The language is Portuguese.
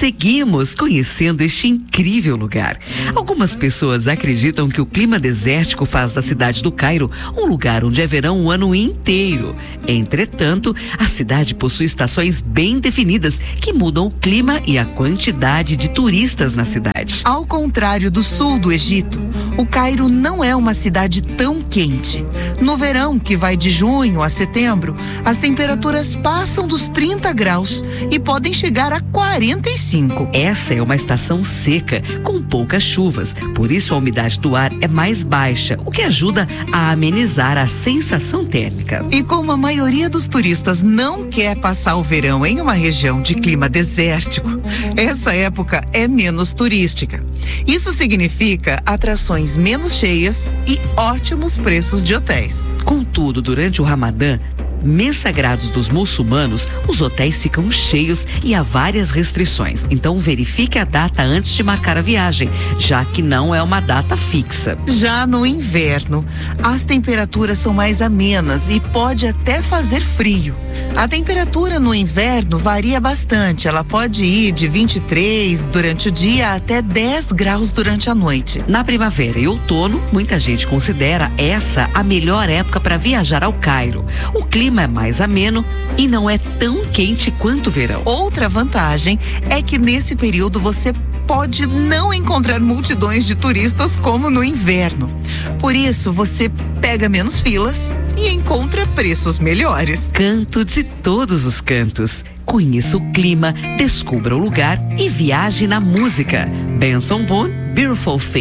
seguimos conhecendo este incrível lugar. Algumas pessoas acreditam que o clima desértico faz da cidade do Cairo um lugar onde é verão o ano inteiro. Entretanto, a cidade possui estações bem definidas que mudam o clima e a quantidade de turistas na cidade. Ao contrário do sul do Egito, o Cairo não é uma cidade tão quente. No verão, que vai de junho a setembro, as temperaturas passam dos 30 graus e podem chegar a 45. Essa é uma estação seca, com poucas chuvas, por isso a umidade do ar é mais baixa, o que ajuda a amenizar a sensação térmica. E como a maioria dos turistas não quer passar o verão em uma região de clima desértico, essa época é menos turística. Isso significa atrações menos cheias e ótimos preços de hotéis. Contudo, durante o Ramadã, mês sagrados dos muçulmanos, os hotéis ficam cheios e há várias restrições. Então verifique a data antes de marcar a viagem, já que não é uma data fixa. Já no inverno, as temperaturas são mais amenas e pode até fazer frio. A temperatura no inverno varia bastante. Ela pode ir de 23 durante o dia até 10 graus durante a noite. Na primavera e outono, muita gente considera essa a melhor época para viajar ao Cairo. O clima é mais ameno e não é tão quente quanto o verão. Outra vantagem é que nesse período você pode não encontrar multidões de turistas como no inverno. Por isso, você pega menos filas e encontra preços melhores. Canto de todos os cantos. Conheça o clima, descubra o lugar e viaje na música. Benson Boone, Beautiful Thing.